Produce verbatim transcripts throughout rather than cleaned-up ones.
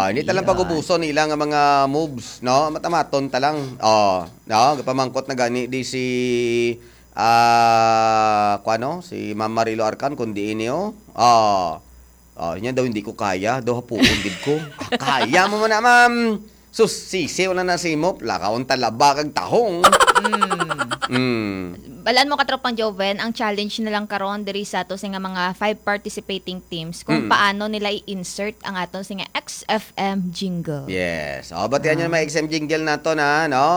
Ah, hindi talang pagubuso nila nga mga moves, no? Matamaton talang. Oh, no, pamangkot na gani di si ah, kuano, si Ma'am Marilo Arcan kundi ini oh. Ah. Ah, nya daw hindi ko kaya, daw hapuon gid ko. Ah, kaya mo man na, ma'am. Sus, sisi wala na si Mop, lakaon talaba kag tahong. Mm. Mm. Balaan mo katropang Joven, ang challenge na lang karon diri sa ato sa nga mga five participating teams kung Mm. paano nila i-insert ang aton sa nga X F M jingle. Yes. O, batihan nyo may X M jingle na to na, no?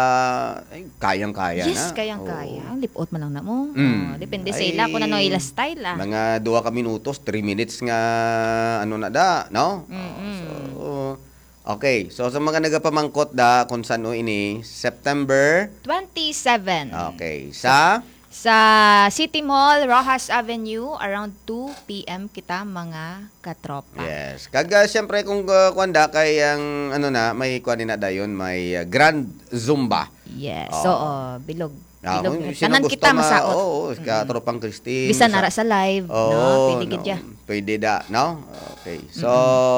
Ah, ay, kayang-kaya na. Yes, kayang-kaya. Lipot man lang na mo. Mm. Oh, depende sa Ay, ila kung ano ila style ah. Mga dua ka minutos, three minutes nga, ano na da, no? Mm-mm. So, okay. So, sa mga nagapamangkot da, kung saan o ini, September, twenty-seven. okay, sa, Sa City Mall, Rojas Avenue, around two p.m. kita mga katropa. yes. Kaga, siyempre, kung uh, kwanda, kay ang, ano na, may kuwan na dayon, may uh, Grand Zumba. Yes. Oh. So, oh, bilog. Ah, Bilog. kung sino Tanan gusto kita ma- masaot. Oo, oh, katropang Christine. Bisa masa- nara sa live, Oo, no? Pwede gid no, ya. Pwede da, no? Okay. So,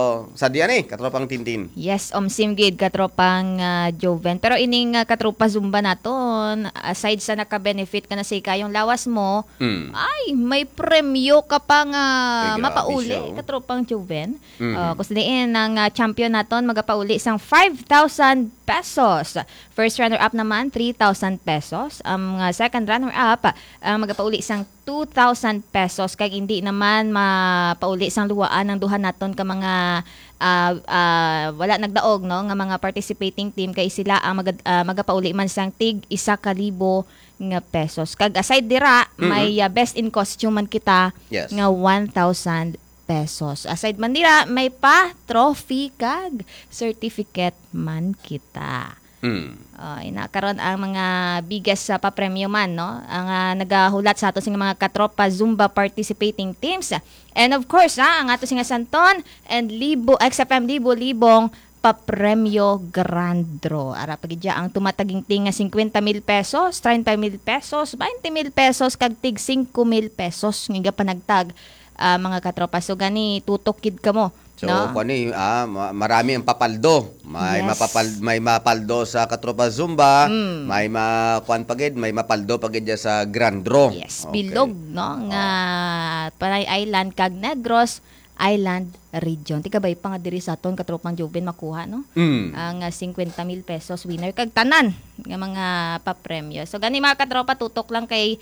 sa diyan eh, katropang Tintin. Yes, om simgid katropang ah, Joven. Pero ining ah, katropa Zumba naton, aside sa naka-benefit ka na sa ikayong lawas mo, Mm. ay, may premyo ka pang Ay, ah, grabe mapauli, siya, oh. katropang Joven. Mhm. Uh, kusdiin ang ah, champion naton magapauli isang five thousand pesos. First runner-up naman, three thousand pesos. Ang ah, second runner-up, uh, magapauli isang two thousand pesos. Kaya hindi naman mapauli isang luwaan ng duha naton ka mga ah, ah, wala nagdaog no nga mga participating team kay sila ang mag, ah, magapauli man sang tig isa ka libo nga pesos. Kag aside dira, Mhm. may ah, best in costume man kita Yes. nga one thousand pesos. Aside man dira, may pa trophy kag certificate man kita. Mm. Uh, inakaroon ang mga biggest sa papremyo man, no? Ang ah, nagahulat sa ato sing mga katropa Zumba participating teams. And of course, ah, ang ato sing Santon and Libo, X F M Libo Libong papremyo grand draw. Ara pagidya ang tumatagingting nga fifty mil pesos, thirty mil pesos, twenty mil pesos kag tig five mil pesos nga panagtag ah, mga katropa. So gani tutok kid ka mo. So, no? kung ano eh, ah, ma- marami ang papaldo. May Yes. mapapal may mapaldo sa Katropa Zumba, Mm. may makuan pagid, may mapaldo pagid dyan sa Grand Draw. Yes, Okay. bilog no nga Panay Island kag Negros Island region. Tika bay pa nga diri sa aton katropang Joven makuha no. Mm. Ang ah, fifty mil pesos winner kag tanan nga mga papremyo. So gani mga katropa tutok lang kay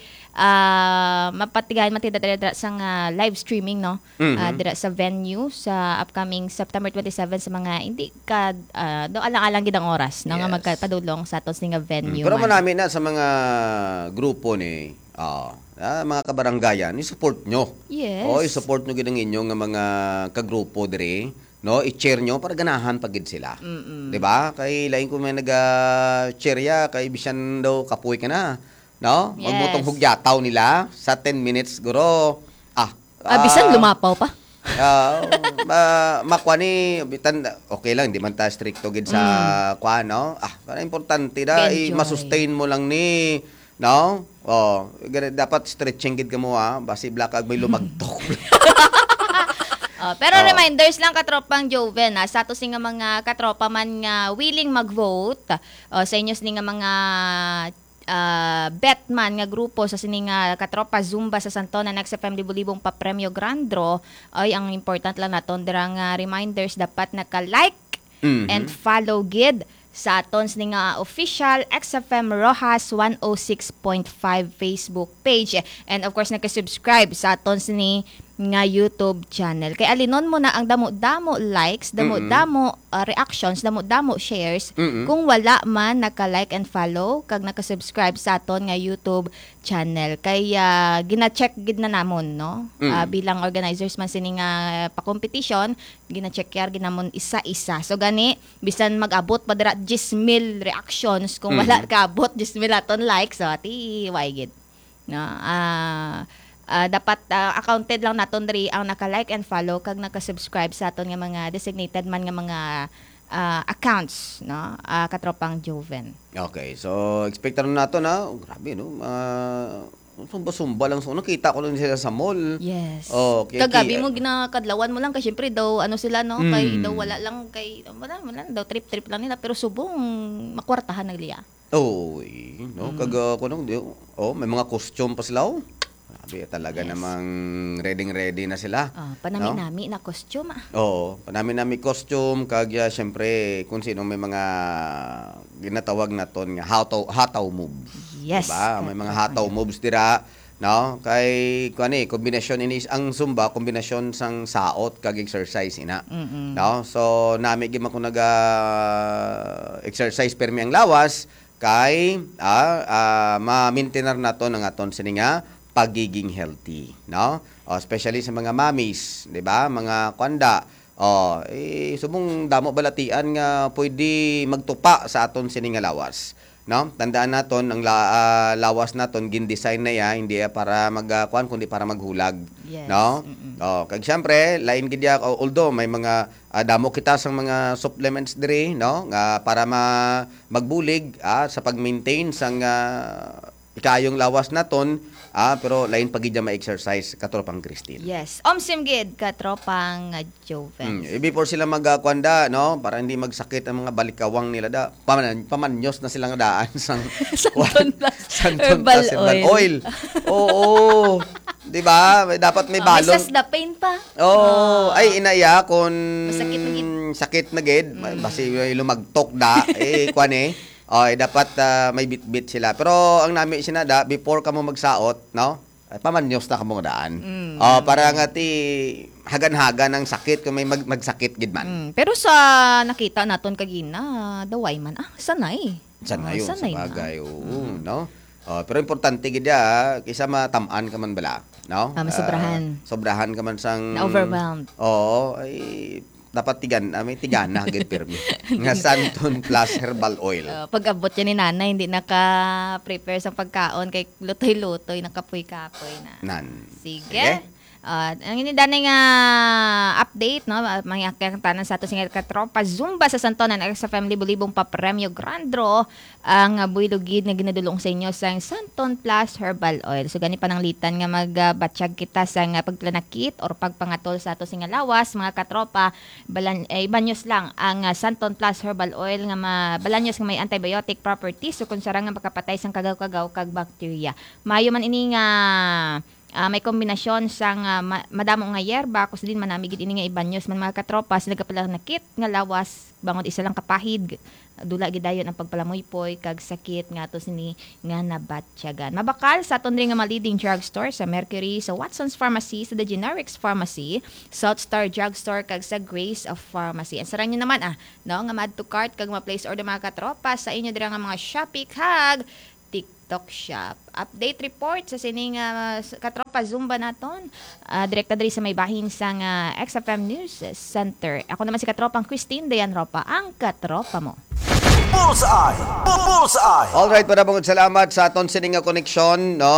ah mapatigahan matida dira sa nga live streaming no. Mhm. Ah, dira sa venue sa upcoming September twenty-seven sa mga hindi ka uh, do alang-alang gid ang oras no nga Yes. magpadulong sa aton nga venue. Pero man. marami na sa mga grupo ni ah, ah, mga kabaranggayan, i-support nyo. Yes. O, i-support nyo gid ang inyong nga mga kagrupo diri, no? I-share nyo para ganahan pagid sila. Mm-mm. 'Di ba? Kay lain ko may naga-share ya, kay bisan daw kapuy ka na, no? Yes. Magbutong hugyataw nila sa ten minutes guro. Ah, Ah, bisan lumapaw pa. Ah, ma makuha ni bitan okay lang, di man ta stricto gid sa kuha, no? Ah, para importante da i Enjoy. masustain mo lang ni, no? Oh, gani- dapat stretching gid ka mo ha, basi black ag may lumagtok. Oh, pero Oh. reminders lang katropang Joven ha, sa ato sing nga mga katropa man nga willing mag-vote oh, sa inyo sing nga mga ah, betman nga grupo sa sining nga katropa Zumba sa Santon na X F M libo-libong papremyo grand draw ay ang important lang naton dira nga reminders dapat naka-like Mhm. and follow gid sa aton sini nga official X F M Rojas one oh six point five Facebook page and of course naka-subscribe sa aton sini nga YouTube channel. Kay alinon mo na ang damo-damo likes, damo-damo uh, reactions, damo-damo shares Mm-mm. kung wala man naka-like and follow kag naka-subscribe sa aton nga YouTube channel. Kaya gina-check gid na namon no. Mm. Ah, bilang organizers man sini nga pa-competition, gina-check yar ginamon isa-isa. So gani bisan mag-abot pa dira ten mil reactions kung wala Mhm. ka abot ten mil aton likes, so ti why gid. No. Ah ah, dapat ah, accounted lang naton diri ang naka-like and follow kag naka-subscribe sa aton nga mga designated man nga mga ah, accounts no. Ah, katropang Joven. Okay, so expect na nato na, oh, grabe no. Uh, sumba-sumba lang. So, nakita ko lang sila sa mall. Yes. Oh, kaya- Kagabi kaya- mo ginakadlawan mo lang kay syempre daw ano sila no Mm. kay daw wala lang kay wala, wala daw trip trip lang nila pero subong makwartahan nagliya. Oo, eh, no? Kaga ko nung, di- oh, may mga costume pa sila, oh. Grabe, talaga Yes. namang ready-ready na sila. Ah, panami-nami na costume ah. Oo, panami-nami costume, kagya, syempre, kung sino may mga ginatawag na ton nga hataw, hataw moves. Yes. Diba? May mga hataw moves dira, no? Kay, kung ano eh, kombinasyon inis, ang Zumba, kombinasyon sang saot, kag exercise, ina. Mm-mm. No? So, nami gima ko naga exercise permi ang lawas, kay, ah, ah, ma-maintainer na to ng aton sininga, pagiging healthy, no? Oh, especially sa mga mommies, 'di ba? Mga kwanda. Oh, eh subong damo balatian nga pwede magtupa sa aton sini nga lawas, no? Tandaan naton ang la, ah, lawas naton gin-design na ya hindi ya para magkuan kundi para maghulag, Yes. no? Mm-mm. Oh, kag syempre lain gid ya although may mga ah, damo kita sang mga supplements diri, no? Nga para ma magbulig ah, sa pag-maintain sang ah, ikayong lawas naton. Ah, pero lain pagid ma exercise katropang Christine. Yes. Omsim gid katropang uh, Joven. Hmm, eh, before sila magkwanda, no, para hindi magsakit ang mga balikawang nila da. Paman pamanyos na sila nga daan sang Santon Plus Santon Herbal Plus Herbal Oil. Oil. Oo. 'Di ba? May- Dapat may Ah, may balon. sasdapain pa. Oh, ay inaya kun Masakit na gid. sakit na gid, basi lumagtok da eh kwan eh. Oy, dapat ah, may bit-bit sila. Pero ang nami sinada before ka mo magsaot, no? Ay, pamanyos na ka mo daan. Mm. Oh, para nga ti hagan-hagan ang sakit kung may mag magsakit gid man. Mm, pero sa nakita naton kagina, daway man ah sanay. Sanay yun, Ah, sa sanay na. bagay. Oo, no? Oh, pero importante gid ya, kaysa matamaan ka man bala, no? Ah, masobrahan. Ah, sobrahan ka man sang Na-overwhelmed. Oo, ay dapat tigan, ah, may tigana gid pirmi. Nga Santon Plus Herbal Oil. Uh, pag-abot yan ni nanay, hindi naka-prepare sa pagkaon kay lutoy-lutoy, nakapoy-kapoy na. Nan. Sige. Sige. Uh, ang inidanay nga update, no? Mga kakatanan sa ato singa katropa, Zumba sa Santonan, sa family libong papremyo Grand Draw, ang uh, builugid na ginadulong sa inyo sa Santon Plus Herbal Oil. So, gani pananglitan nga magbatsyag kita sa nga pagplanakit or pagpangatol sa ato singa lawas, mga katropa, balan, eh, banyos lang ang uh, Santon Plus Herbal Oil nga mabalanyos nga may antibiotic properties so kung sarang nga makapatay sang kagaw-kagaw kag bacteria. Mayo man ini nga Ah, may kombinasyon sang uh, ma- madamo nga yerba kus din manami gid ini nga ibanyos man mga katropa sila nakit nga lawas bangod isa lang kapahid dula gid dayon ang pagpalamuypoy kag sakit nga to sini nga nabatsyagan. Mabakal sa aton nga mga leading drugstore sa Mercury, sa Watson's Pharmacy, sa The Generics Pharmacy, South Star Drugstore kag sa Grace of Pharmacy. Ansaran nyo naman ah, no nga mad to cart kag ma-place order mga katropa sa inyo dira nga mga Shopee kag TikTok Shop. Update report sa sining uh, katropa Zumba naton. Uh, direkta diri sa may bahin sang uh, X F M News Center. Ako naman si katropang Christine Dayan Ropa, ang katropa mo. Bullseye! Bullseye! Alright, maraming salamat sa aton sining nga koneksyon, no?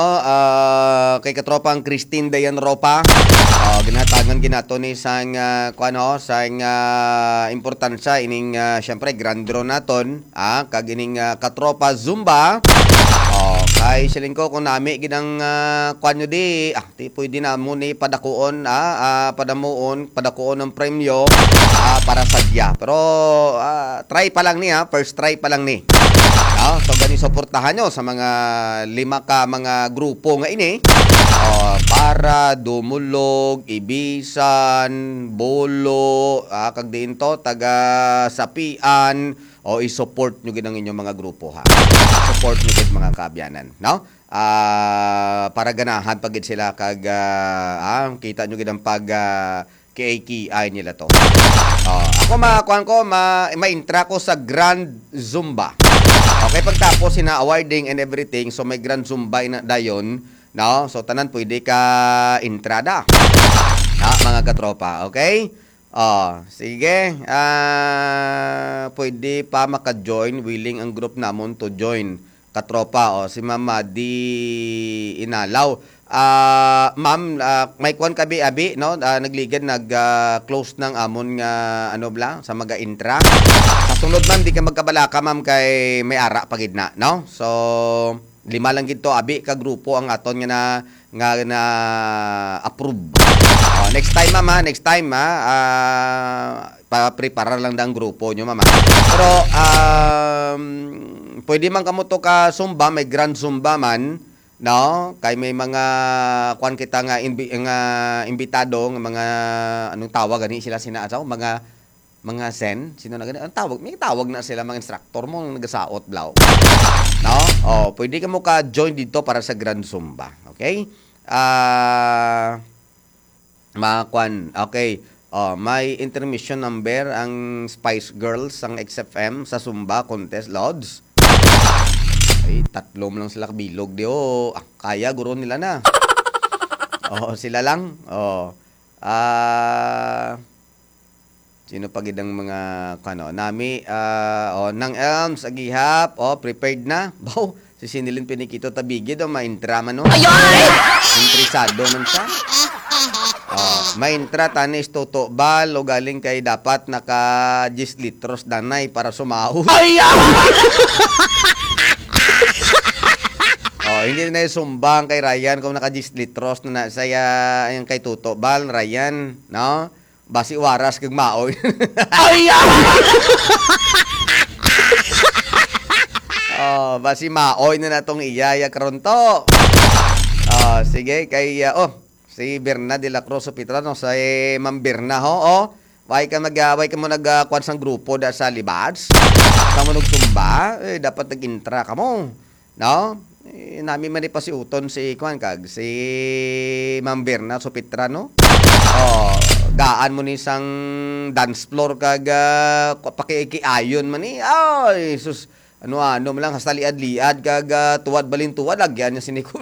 Ah, kay katropang Christine Dayan Ropa. Uh, ginatagan ginato ni sang uh, kuano, sang uh, importansya ining uh, syempre grand draw naton, ah, kag ining uh, katropa Zumba. Oh, kay siling ko kung nami ginang uh, kuan nyo di, ah, ti pwede na mo ni padakuon, ah, ah, padamuon, padakuon ng premyo ah, para sa diya. Pero ah, try pa lang ni ha, first try pa lang ni. Ah, so gani suportahan nyo sa mga lima ka mga grupo nga ini. Oh, para Dumulog, Ibisan, Bolo, ah, kag diin to taga Sapian o i-support nyo gid ang inyong mga grupo ha. Support nyo gid mga kaabyanan, no? Ah, para ganahan pagid sila kag ah, ah, kita nyo gid ang pag uh, K A I nila to. Oh, ako makuan ko ma ma-intra ko sa Grand Zumba. Okay, pagtapos sina awarding and everything, so may Grand Zumba na dayon, no? So tanan pwede ka intrada. Ha, mga katropa, okay? Oh, sige. Ah, pwede pa maka-join, willing ang group namon to join. Katropa, oh, si Mama di inalaw. Ah, ma'am, ah, may kuan kabi abi, no? Ah, nagligad nag-close ng amon nga ano bla sa mga intra. Sa sunod ma'am, di ka magkabalaka ma'am kay may ara pagid na, no? So, lima lang gito abi ka grupo ang aton nga na nga na approve. Oh, next time mama, next time ha, ah, pa-prepare lang dang grupo nyo mama. Pero um, pwede man kamo to ka Zumba, may grand Zumba man, no? Kay may mga kuan kita nga inbi, nga imbitado nga mga anong tawag gani sila sinaasaw, mga mga zen, sino na gani? Ang tawag, may tawag na sila mga instructor mo nagasaot blaw. No? Oh, pwede ka mo ka-join dito para sa Grand Zumba. Okay? Ah, uh, mga kwan. Okay. Oh, may intermission number ang Spice Girls ang X F M sa Zumba contest Lods. Ay, tatlo lang sila kabilog di oh. Ah, kaya guro nila na. Oh, sila lang. Oh. Ah, uh, sino pa gidang mga kano nami uh, oh nang Elms agihap oh prepared na baw si Sinilin Pinikito tabigi do maintra man no ayoy interesado man sa oh maintra tanis toto bal o galing kay dapat naka ten litros danay para sumao ay oh hindi na sumbang kay Ryan kung naka ten litros na saya yung kay toto bal Ryan no basi waras kag maoy. Ay! Oh, basi maoy na natong iyaya karon to. Oh, sige kay uh, oh, si Berna de la Cruz Pitrano sa eh, Ma'am Berna ho. Oh, way ka mag-away ka mo nagkuan sang grupo da sa Libads. Sa mo nagtumba, eh, dapat nag-intra ka mo. No? Eh, nami man pa si Uton si kuan kag si Ma'am Berna Sopitrano. Oh, gaan mo ni sang dance floor kag uh, pakikiayon man ni. Ay, sus. Ano ano man lang hasta liad-liad kag uh, tuwad balintuwad lagyan niya sinikun.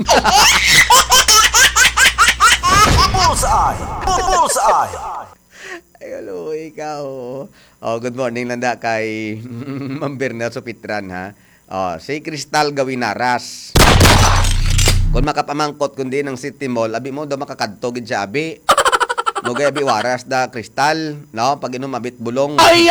Bullseye! Bullseye! Ay, alo, ikaw. Oh, good morning landa kay Ma'am Berna Sopitran ha. Oh, si Crystal Gawinaras. Kung makapamangkot kundi ng City Mall, abi mo daw makakadto gid siya abi. Nugay abi waras da Crystal, no? Pag inom abit bulong. Ay!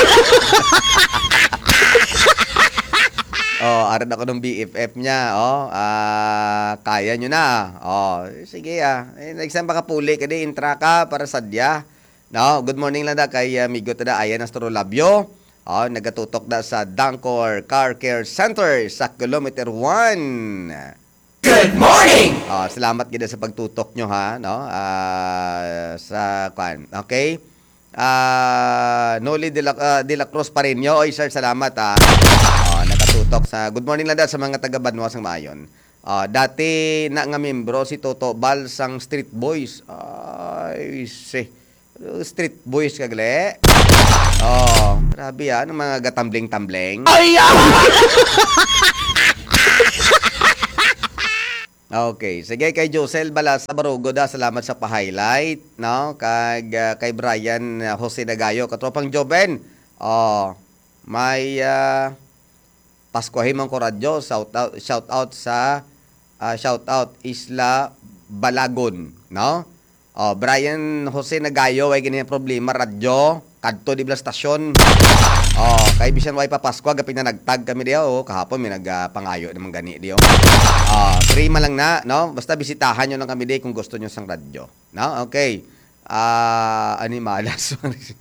Oh, aran ako ng B F F niya, oh. Ah, kaya nyo na. Oh, sige ah. Eh, next time baka puli ka di intra ka para sadya. No, good morning lang da kay uh, Migo tada ayan Astrolabio. Oh, nagatutok da sa Dancor Car Care Center sa Kilometer one. Good morning. Oh, salamat gid sa pagtutok nyo ha, no? Ah, sa kwan. Okay? Ah, Noli de la, uh, de la Cruz pa rin nyo. Oy, sir, salamat ha. Oh, nakatutok sa good morning lang da sa mga taga Banwa sang Maayon. Uh, dati na nga membro si Toto Bal sang Street Boys. Ay, si Street Boys kagle. Oh, grabe yan, mga gatambling-tambleng. Ay! Okay, sige kay Josel Balas sa Barugo da, salamat sa pa-highlight, no? Kag uh, kay Brian uh, Jose Nagayo, katropang Joben. Oh, may uh, Paskuahin man ko radyo, shout out, shout out sa uh, shout out Isla Balagon, no? Oh, Brian Jose Nagayo, ay ganyan problema radyo, kadto di bla stasyon. Oh, kay bisan way pa Pasko gapin na nagtag kami diyo, oh, kahapon may nagpangayo naman gani diyo. Ah, uh, free man lang na, no? Basta bisitahan nyo lang kami di kung gusto nyo sang radyo, no? Okay. Ah, uh, animalas.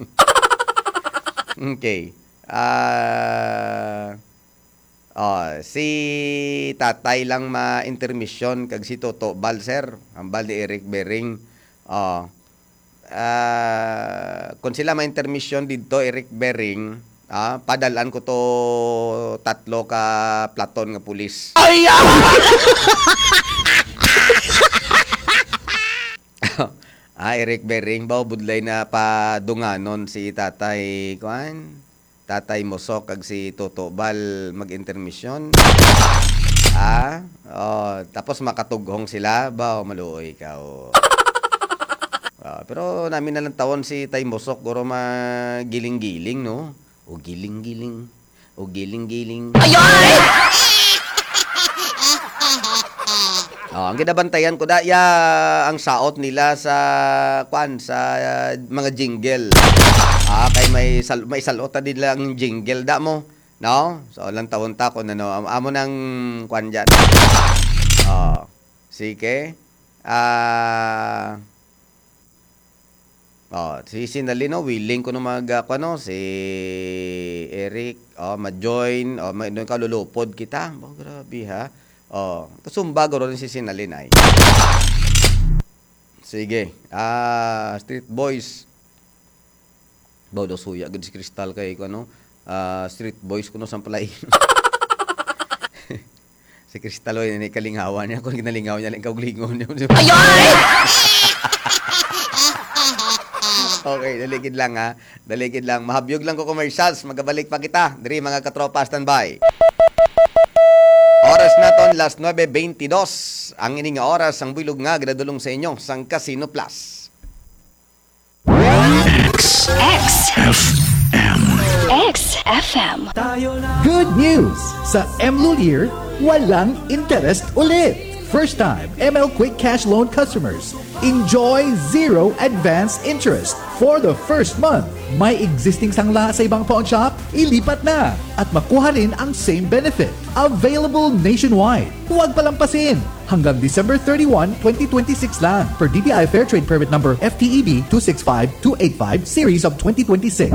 Okay. Ah, uh, Oh, si tatay lang ma-intermission kag si Toto Balser, ang bal ni Eric Bering. Oh. Ah, kung sila ma-intermission dito Eric Bering, ah, padalan ko to tatlo ka platon nga pulis. Ay! Ah, Eric Bering ba budlay na padunganon si tatay kuan? Tatay Mosok kag si Toto Bal mag-intermission. Ah, oh, tapos makatughong sila ba maluoy ka. Oh. Ah, pero namin na lang tawon si Tay Mosok guro magiling-giling no. O giling-giling. O giling-giling. Ayoy! Oh, ang ginabantayan ko da ya ang saot nila sa kwan sa uh, mga jingle. Ah, kay may sal may salota din lang jingle da mo. No? So, lang taon ta ko na no. Am- Amo ng kwan dyan. Oh, sige. Ah... Oh, si Sinalino, willing ko na mag, uh, ano, si Eric, oh, ma-join, oh, ma doon ka lulupod kita. Oh, grabe ha. Oh, kasumba ko rin si Sinalin ay. Sige, ah, Street Boys. Bodo suya, good si Crystal kay ko, ano, ah, Street Boys kuno sampalay. Si Crystal, oy, ni kalingawan niya, kung ginalingaw niya, lang kauglingon niya. Ayun! Okay, daligid lang ha. Daligid lang. Mahabyog lang ko commercials. Magabalik pa kita. Diri mga katropa, standby. Oras naton, last nine twenty-two. Ang ini nga oras, ang bilog nga, gradulong sa inyo, sang Casino Plus. X X F M. Good news! Sa M. Lulier, walang interest ulit. First time M L Quick Cash Loan customers, enjoy zero advance interest for the first month. May existing sangla sa ibang pawn shop? Ilipat na at makuha rin ang same benefit. Available nationwide. Huwag palampasin. Hanggang December thirty-first, twenty twenty-six lang per D T I Fair Trade Permit Number F T E B two six five two eight five Series of twenty twenty-six.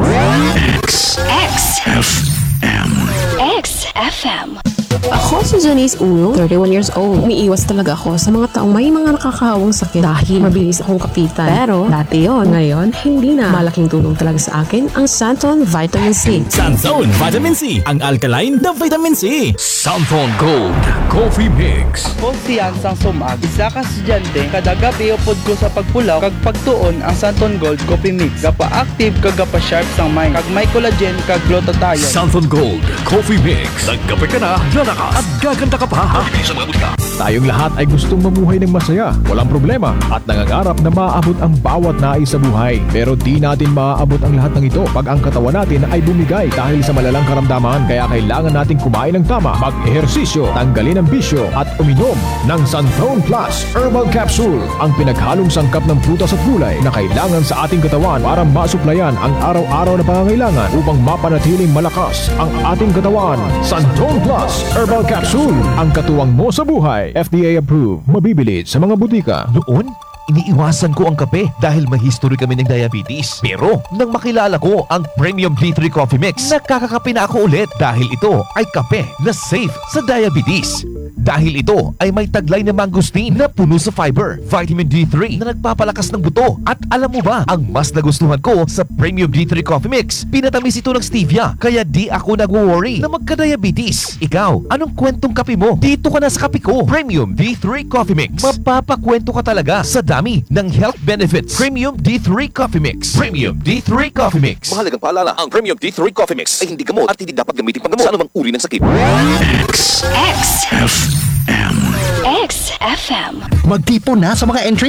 X F M. X F M. Ako si Janice Uno, thirty-one years old. Umiiwas talaga ako sa mga taong may mga nakakahawang sakit dahil mabilis akong kapitan. Pero dati yon, ngayon hindi na. Malaking tulong talaga sa akin ang Santon Vitamin C. Santon Vitamin C, ang alkaline na vitamin C. Santon Gold Coffee Mix. Kumpiyansang sumag, isa ka estudyante, kada gabi upod ko sa pagpulaw, kag pagtuon ang Santon Gold Coffee Mix. Gapa-active kag gapa-sharp sang mind, kag may collagen kag glutathione. Santon Gold Coffee Mix. Nagkape ka na, lalakas at gaganda ka pa. Sa mga butika. Tayong lahat ay gustong mamuhay ng masaya, walang problema, at nangangarap na maaabot ang bawat nais sa buhay. Pero di natin maaabot ang lahat ng ito pag ang katawan natin ay bumigay dahil sa malalang karamdaman. Kaya kailangan nating kumain ng tama, mag-ehersisyo, tanggalin ang bisyo, at uminom ng Santon Plus Herbal Capsule, ang pinaghalong sangkap ng prutas at gulay na kailangan sa ating katawan para masuplayan ang araw-araw na pangangailangan upang mapanatiling malakas ang ating katawan. Santon Plus Herbal Capsule, ang katuwang mo sa buhay. F D A approved, mabibili sa mga butika. Noon, iniiwasan ko ang kape dahil may history kami ng diabetes. Pero nang makilala ko ang Premium D three Coffee Mix, nakakakape na ako ulit dahil ito ay kape na safe sa diabetes. Dahil ito ay may taglay na mangosteen na puno sa fiber, vitamin D three na nagpapalakas ng buto. At alam mo ba, ang mas nagustuhan ko sa Premium D three Coffee Mix, pinatamis ito ng stevia, kaya di ako nag-worry na magka-diabetes. Ikaw, anong kwentong kape mo? Dito ka na sa kape ko. Premium D three Coffee Mix. Mapapakwento ka talaga sa dami ng health benefits. Premium D three Coffee Mix. Premium D three Coffee Mix. Mahalagang paalala, ang Premium D three Coffee Mix ay hindi gamot at hindi dapat gamitin panggamot sa anumang uri ng sakit. X X F M. X F M. Magtipon na sa mga entry